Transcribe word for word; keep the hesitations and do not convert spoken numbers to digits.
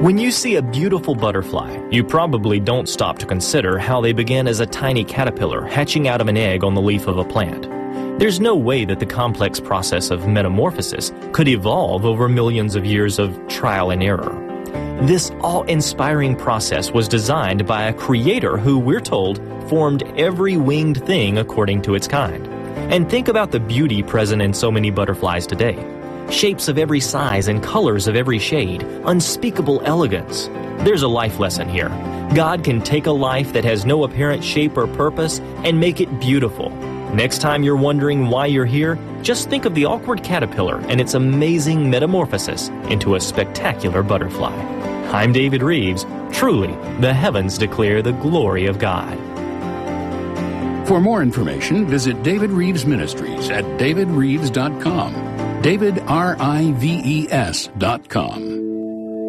When you see a beautiful butterfly, you probably don't stop to consider how they began as a tiny caterpillar hatching out of an egg on the leaf of a plant. There's no way that the complex process of metamorphosis could evolve over millions of years of trial and error. This awe-inspiring process was designed by a creator who, we're told, formed every winged thing according to its kind. And think about the beauty present in so many butterflies today. Shapes of every size and colors of every shade, unspeakable elegance. There's a life lesson here. God can take a life that has no apparent shape or purpose and make it beautiful. Next time you're wondering why you're here, just think of the awkward caterpillar and its amazing metamorphosis into a spectacular butterfly. I'm David Reeves. Truly, the heavens declare the glory of God. For more information, visit David Reeves Ministries at david reeves dot com. David, R I V E S dot com.